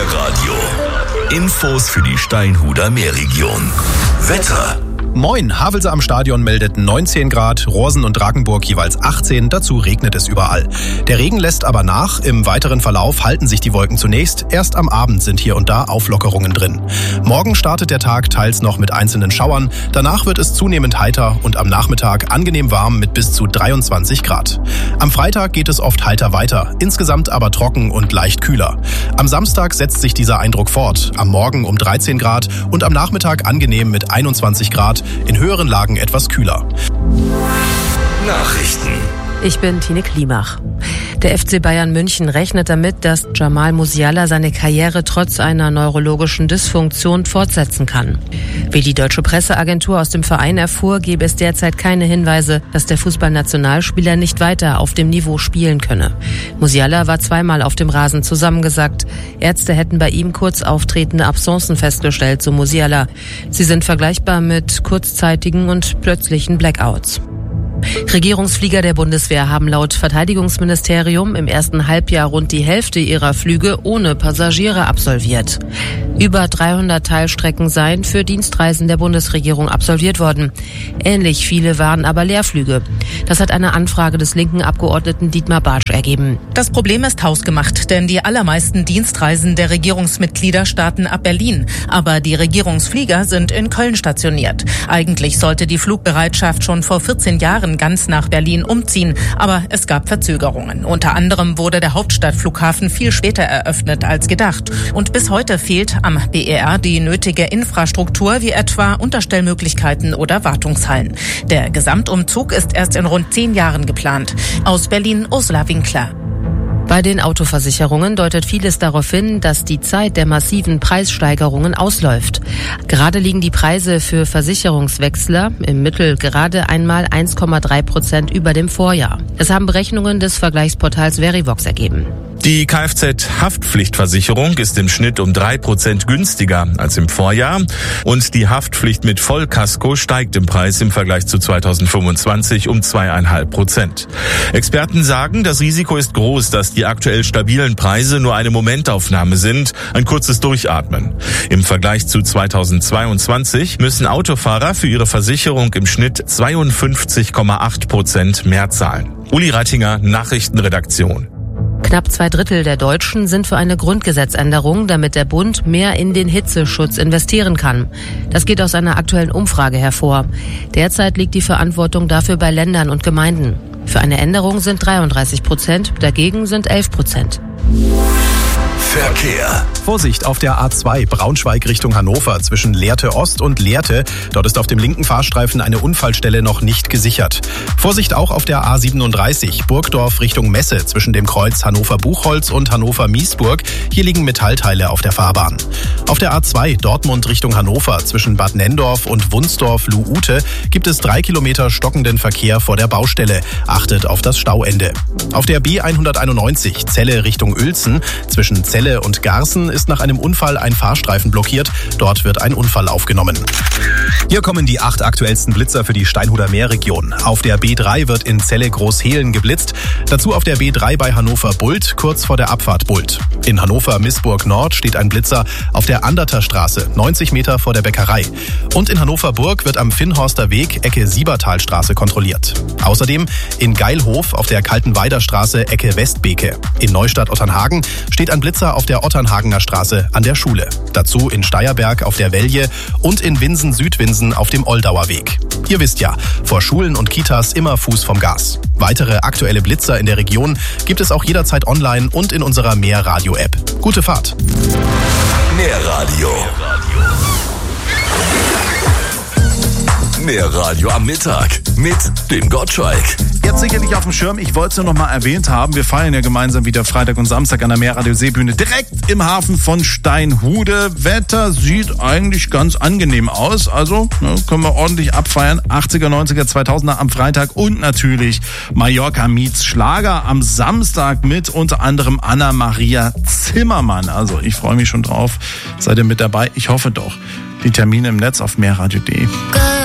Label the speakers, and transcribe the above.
Speaker 1: Meerradio. Infos für die Steinhuder Meerregion. Wetter.
Speaker 2: Moin, Havelse am Stadion meldet 19 Grad, Rosen und Drakenburg jeweils 18, dazu regnet es überall. Der Regen lässt aber nach, im weiteren Verlauf halten sich die Wolken zunächst, erst am Abend sind hier und da Auflockerungen drin. Morgen startet der Tag teils noch mit einzelnen Schauern, danach wird es zunehmend heiter und am Nachmittag angenehm warm mit bis zu 23 Grad. Am Freitag geht es oft heiter weiter, insgesamt aber trocken und leicht kühler. Am Samstag setzt sich dieser Eindruck fort, am Morgen um 13 Grad und am Nachmittag angenehm mit 21 Grad, in höheren Lagen etwas kühler.
Speaker 1: Nachrichten.
Speaker 3: Ich bin Tine Klimach. Der FC Bayern München rechnet damit, dass Jamal Musiala seine Karriere trotz einer neurologischen Dysfunktion fortsetzen kann. Wie die deutsche Presseagentur aus dem Verein erfuhr, gebe es derzeit keine Hinweise, dass der Fußballnationalspieler nicht weiter auf dem Niveau spielen könne. Musiala war zweimal auf dem Rasen zusammengesackt. Ärzte hätten bei ihm kurz auftretende Absencen festgestellt, so Musiala. Sie sind vergleichbar mit kurzzeitigen und plötzlichen Blackouts. Regierungsflieger der Bundeswehr haben laut Verteidigungsministerium im ersten Halbjahr rund die Hälfte ihrer Flüge ohne Passagiere absolviert. Über 300 Teilstrecken seien für Dienstreisen der Bundesregierung absolviert worden. Ähnlich viele waren aber Leerflüge. Das hat eine Anfrage des linken Abgeordneten Dietmar Bartsch ergeben.
Speaker 4: Das Problem ist hausgemacht, denn die allermeisten Dienstreisen der Regierungsmitglieder starten ab Berlin. Aber die Regierungsflieger sind in Köln stationiert. Eigentlich sollte die Flugbereitschaft schon vor 14 Jahren ganz nach Berlin umziehen, aber es gab Verzögerungen. Unter anderem wurde der Hauptstadtflughafen viel später eröffnet als gedacht. Und bis heute fehlt am BER die nötige Infrastruktur, wie etwa Unterstellmöglichkeiten oder Wartungshallen. Der Gesamtumzug ist erst in rund 10 Jahren geplant. Aus Berlin, Ursula Winkler.
Speaker 3: Bei den Autoversicherungen deutet vieles darauf hin, dass die Zeit der massiven Preissteigerungen ausläuft. Gerade liegen die Preise für Versicherungswechsler im Mittel gerade einmal 1,3% über dem Vorjahr. Das haben Berechnungen des Vergleichsportals Verivox ergeben.
Speaker 5: Die Kfz-Haftpflichtversicherung ist im Schnitt um 3% günstiger als im Vorjahr und die Haftpflicht mit Vollkasko steigt im Preis im Vergleich zu 2025 um 2,5%. Experten sagen, das Risiko ist groß, dass die aktuell stabilen Preise nur eine Momentaufnahme sind, ein kurzes Durchatmen. Im Vergleich zu 2022 müssen Autofahrer für ihre Versicherung im Schnitt 52,8% mehr zahlen. Uli Reitinger, Nachrichtenredaktion.
Speaker 3: Knapp 2/3 der Deutschen sind für eine Grundgesetzänderung, damit der Bund mehr in den Hitzeschutz investieren kann. Das geht aus einer aktuellen Umfrage hervor. Derzeit liegt die Verantwortung dafür bei Ländern und Gemeinden. Für eine Änderung sind 33%, dagegen sind 11%.
Speaker 1: Verkehr.
Speaker 2: Vorsicht auf der A2 Braunschweig Richtung Hannover zwischen Lehrte Ost und Lehrte. Dort ist auf dem linken Fahrstreifen eine Unfallstelle noch nicht gesichert. Vorsicht auch auf der A37 Burgdorf Richtung Messe zwischen dem Kreuz Hannover-Buchholz und Hannover-Miesburg. Hier liegen Metallteile auf der Fahrbahn. Auf der A2 Dortmund Richtung Hannover zwischen Bad Nenndorf und Wunsdorf-Luute gibt es 3 Kilometer stockenden Verkehr vor der Baustelle. Achtet auf das Stauende. Auf der B191 Celle Richtung Uelzen zwischen Celle und Garßen ist nach einem Unfall ein Fahrstreifen blockiert. Dort wird ein Unfall aufgenommen. Hier kommen die 8 aktuellsten Blitzer für die Steinhuder Meerregion. Auf der B3 wird in Celle Großhehlen geblitzt. Dazu auf der B3 bei Hannover-Bult, kurz vor der Abfahrt Bult. In Hannover-Missburg Nord steht ein Blitzer auf der Anderter Straße, 90 Meter vor der Bäckerei. Und in Hannover-Burg wird am Finnhorster Weg, Ecke Siebertalstraße kontrolliert. Außerdem in Geilhof auf der Kaltenweider Straße, Ecke Westbeke. In Neustadt-Otternhagen steht ein Blitzer auf der Otternhagener Straße an der Schule. Dazu in Steierberg auf der Welje und in Winsen-Südwinsen auf dem Oldauer Weg. Ihr wisst ja, vor Schulen und Kitas immer Fuß vom Gas. Weitere aktuelle Blitzer in der Region gibt es auch jederzeit online und in unserer Meerradio-App. Gute Fahrt!
Speaker 1: Meerradio. Meerradio am Mittag mit dem Gottschalk.
Speaker 6: Ihr habt sicherlich auf dem Schirm, ich wollte es nur noch mal erwähnt haben, wir feiern ja gemeinsam wieder Freitag und Samstag an der Meerradio-Seebühne direkt im Hafen von Steinhude. Wetter sieht eigentlich ganz angenehm aus, also können wir ordentlich abfeiern. 80er, 90er, 2000er am Freitag und natürlich Mallorca meets Schlager am Samstag mit unter anderem Anna-Maria Zimmermann. Also ich freue mich schon drauf. Seid ihr mit dabei? Ich hoffe doch. Die Termine im Netz auf meerradio.de.